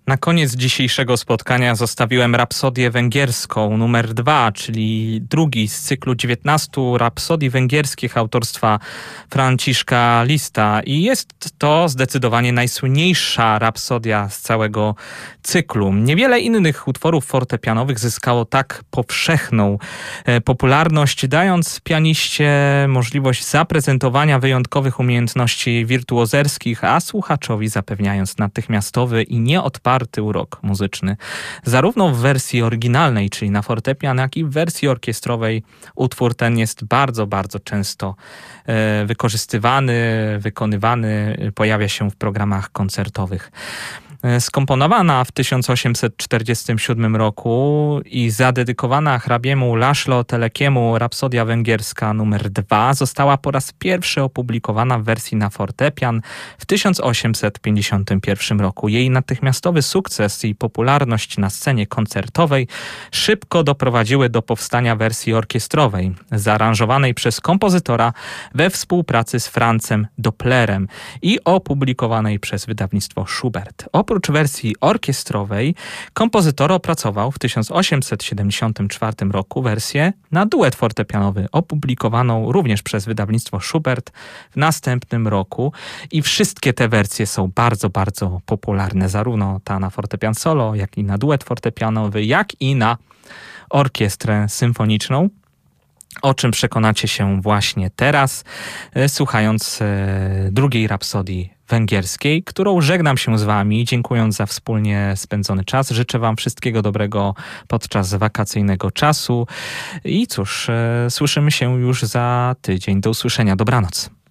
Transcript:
Na koniec dzisiejszego spotkania zostawiłem rapsodię węgierską numer 2, czyli drugi z cyklu 19 rapsodii węgierskich autorstwa Franciszka Liszta. I jest to zdecydowanie najsłynniejsza rapsodia z całego cyklu. Niewiele innych utworów fortepianowych zyskało tak powszechną popularność, dając pianiście możliwość zaprezentowania wyjątkowych umiejętności wirtuozerskich, a słuchaczowi zapewniając natychmiastowy i nieodparty urok muzyczny. Zarówno w wersji oryginalnej, czyli na fortepian, jak i w wersji orkiestrowej utwór ten jest bardzo, bardzo często wykorzystywany, wykonywany, pojawia się w programach koncertowych. Skomponowana w 1847 roku i zadedykowana hrabiemu László Telekiemu rapsodia węgierska nr 2 została po raz pierwszy opublikowana w wersji na fortepian w 1851 roku. Jej natychmiastowy sukces i popularność na scenie koncertowej szybko doprowadziły do powstania wersji orkiestrowej, zaaranżowanej przez kompozytora we współpracy z Franzem Dopplerem i opublikowanej przez wydawnictwo Schubert. Oprócz wersji orkiestrowej kompozytor opracował w 1874 roku wersję na duet fortepianowy, opublikowaną również przez wydawnictwo Schubert w następnym roku i wszystkie te wersje są bardzo, bardzo popularne, zarówno ta na fortepian solo, jak i na duet fortepianowy, jak i na orkiestrę symfoniczną. O czym przekonacie się właśnie teraz, słuchając drugiej rapsodii węgierskiej, którą żegnam się z wami, dziękując za wspólnie spędzony czas. Życzę wam wszystkiego dobrego podczas wakacyjnego czasu i cóż, słyszymy się już za tydzień. Do usłyszenia. Dobranoc.